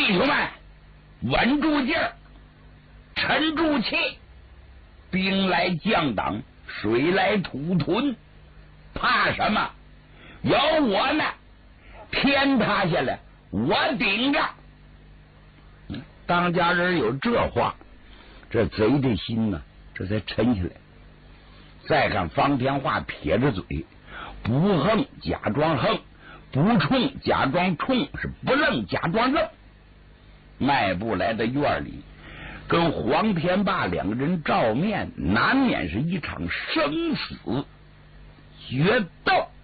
兄们，稳住劲儿，沉住气，兵来将挡，水来土屯，怕什么？有我呢，天塌下来我顶着。当家人有这话，这贼的心呢，这才沉下来。再看方天画撇着嘴，不横假装横，不冲假装冲，是不愣假装愣。迈步来到院里，跟黄天霸两个人照面，难免是一场生死决斗。